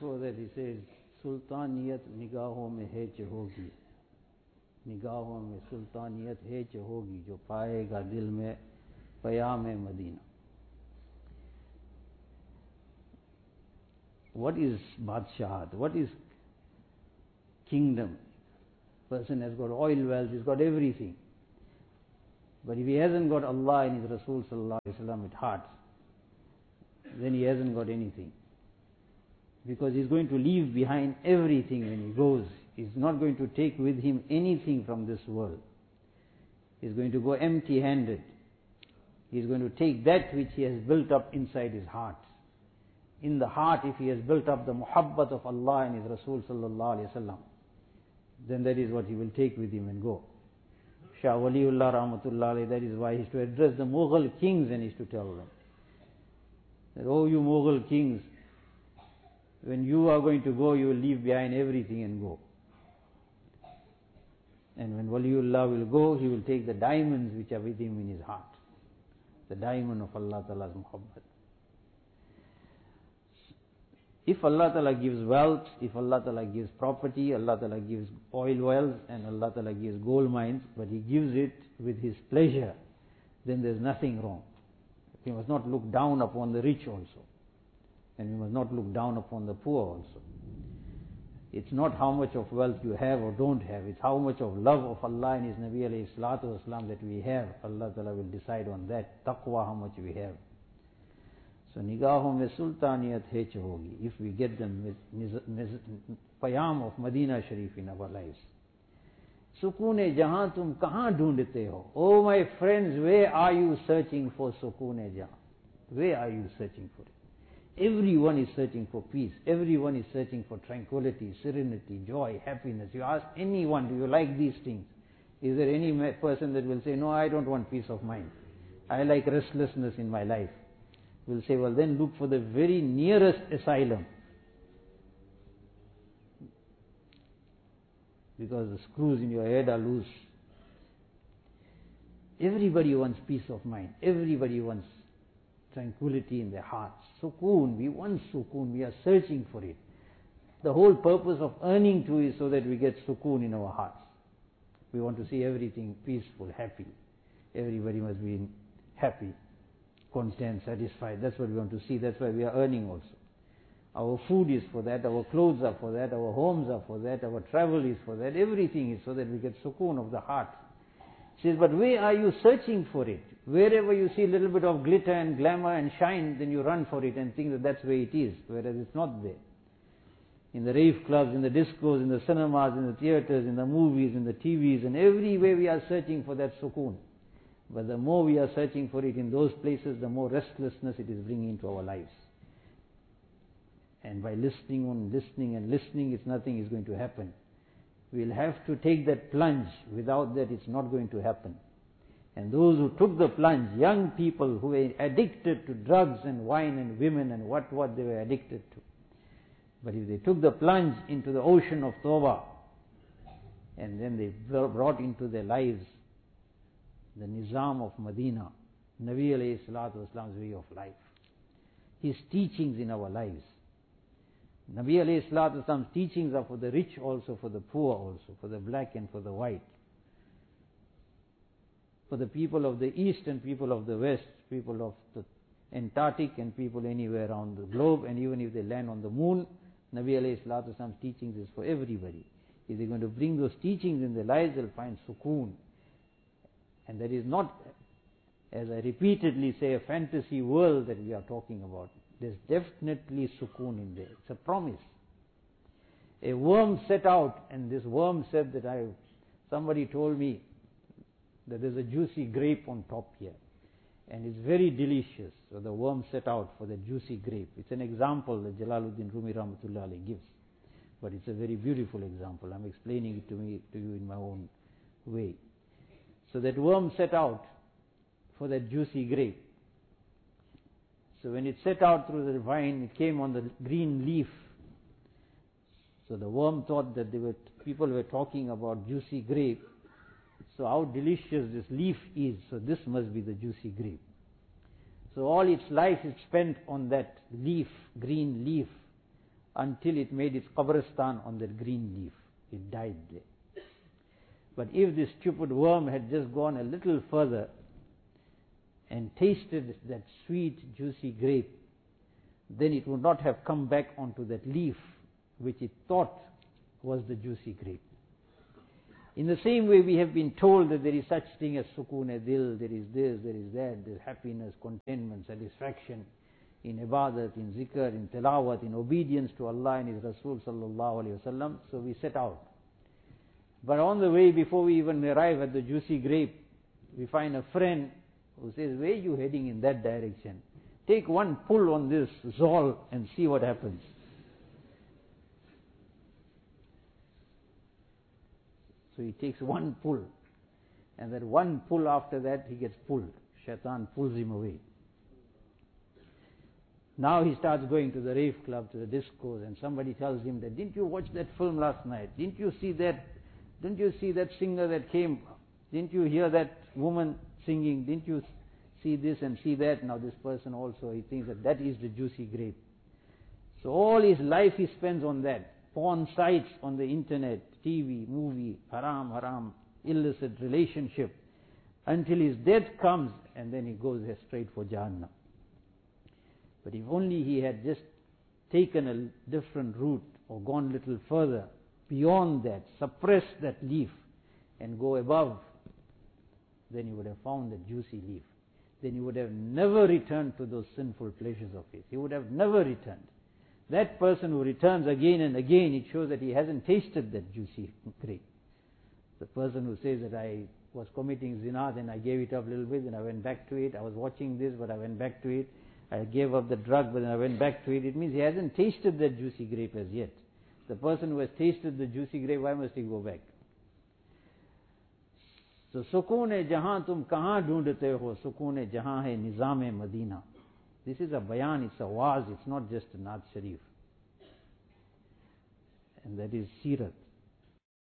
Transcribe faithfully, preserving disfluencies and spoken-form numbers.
before that he says, Sultaniyat nigaahon mein hai che hogi. Nigaahon mein sultaniyat hai che hogi, jo paayega dil mein payam hai Madina. What is Badshahad? What is kingdom? Person has got oil wealth, he's got everything. But if he hasn't got Allah and His Rasul sallallahu alaihi wasallam at heart, then he hasn't got anything. Because he's going to leave behind everything when he goes. He's not going to take with him anything from this world. He's going to go empty-handed. He's going to take that which he has built up inside his heart. In the heart, if he has built up the muhabbat of Allah and His Rasul sallallahu alaihi wasallam, then that is what he will take with him and go. Shah Waliullah rahmatullah alayhi, that is why he is to address the Mughal kings and he is to tell them that, oh you Mughal kings, when you are going to go, you will leave behind everything and go. And when Waliullah will go, he will take the diamonds which are with him in his heart. The diamond of Allah Ta'ala's muhabbat. If Allah Ta'ala gives wealth, if Allah Ta'ala gives property, Allah Ta'ala gives oil wells, and Allah Ta'ala gives gold mines, but He gives it with His pleasure, then there is nothing wrong. We must not look down upon the rich also. And we must not look down upon the poor also. It's not how much of wealth you have or don't have, it's how much of love of Allah and His Nabi alayhi salatu wasalam that we have. Allah Ta'ala will decide on that. Taqwa, how much we have. So nigaahon mein sultaniyat hai che hogi, if we get the payam of Madina Sharif in our lives. Sukoon-e jahan tum kahan dhoondte ho? Oh my friends, where are you searching for sukoon-e jahan? Where are you searching for it? Everyone is searching for peace. Everyone is searching for tranquility, serenity, joy, happiness. You ask anyone, do you like these things? Is there any person that will say, no, I don't want peace of mind. I like restlessness in my life. We'll say, well then look for the very nearest asylum. Because the screws in your head are loose. Everybody wants peace of mind. Everybody wants tranquility in their hearts. Sukoon, we want sukoon, we are searching for it. The whole purpose of earning too is so that we get sukoon in our hearts. We want to see everything peaceful, happy. Everybody must be happy, content, satisfied. That's what we want to see. That's why we are earning also. Our food is for that, our clothes are for that, our homes are for that, our travel is for that. Everything is so that we get sukoon of the heart. He says, but where are you searching for it? Wherever you see a little bit of glitter and glamour and shine, then you run for it and think that that's where it is, whereas it's not there. In the rave clubs, in the discos, in the cinemas, in the theaters, in the movies, in the T Vs, and everywhere we are searching for that sukoon. But the more we are searching for it in those places, the more restlessness it is bringing into our lives. And by listening and listening and listening, it's nothing is going to happen. We'll have to take that plunge. Without that, it's not going to happen. And those who took the plunge, young people who were addicted to drugs and wine and women and what, what they were addicted to. But if they took the plunge into the ocean of Tawbah, and then they brought into their lives the Nizam of Medina, Nabi alayhi salatu wasalam's way of life, his teachings in our lives. Nabi alayhi salatu wasalam's teachings are for the rich also, for the poor also, for the black and for the white, for the people of the east and people of the west, people of the Antarctic and people anywhere around the globe, and even if they land on the moon, Nabi alayhi salatu wasalam's teachings is for everybody. If they're going to bring those teachings in their lives, they'll find sukoon. And that is not, as I repeatedly say, a fantasy world that we are talking about. There's definitely sukoon in there. It's a promise. A worm set out, and this worm said that I, somebody told me that there's a juicy grape on top here, and it's very delicious. So the worm set out for the juicy grape. It's an example that Jalaluddin Rumi Rahmatullah Alayhi gives, but it's a very beautiful example. I'm explaining it to me to you in my own way. So that worm set out for that juicy grape. So when it set out through the vine, it came on the green leaf. So the worm thought that they were, people were talking about juicy grape. So how delicious this leaf is, so this must be the juicy grape. So all its life is spent on that leaf, green leaf, until it made its qabristan on that green leaf. It died there. But if this stupid worm had just gone a little further and tasted that sweet, juicy grape, then it would not have come back onto that leaf which it thought was the juicy grape. In the same way, we have been told that there is such thing as sukoon-e-dil, there is this, there is that, there is happiness, contentment, satisfaction in ibadat, in zikr, in tilawat, in obedience to Allah and His Rasul sallallahu alayhi wa sallam. So we set out. But on the way, before we even arrive at the juicy grape, we find a friend who says, where are you heading in that direction? Take one pull on this zol and see what happens. So he takes one pull, and that one pull after that he gets pulled. Shaitan pulls him away. Now he starts going to the rave club, to the discos, and somebody tells him that, didn't you watch that film last night? Didn't you see that? Didn't you see that singer that came? Didn't you hear that woman singing? Didn't you see this and see that? Now this person also, he thinks that that is the juicy grape. So all his life he spends on that. Porn sites on the internet, T V, movie, haram, haram, illicit relationship, until his death comes, and then he goes straight for Jahannam. But if only he had just taken a different route, or gone a little further, beyond that, suppress that leaf, and go above, then he would have found that juicy leaf. Then he would have never returned to those sinful pleasures of his. He would have never returned. That person who returns again and again, it shows that he hasn't tasted that juicy grape. The person who says that I was committing zina, then I gave it up a little bit, then I went back to it. I was watching this, but I went back to it. I gave up the drug, but then I went back to it. It means he hasn't tasted that juicy grape as yet. The person who has tasted the juicy grape, why must he go back? So, sukoon-e jahan tum kahan dhoondte ho, sukoon-e jahan hai nizam-e Madina. This is a bayan, it's a waz, it's not just a Naat Sharif. And that is Sirat.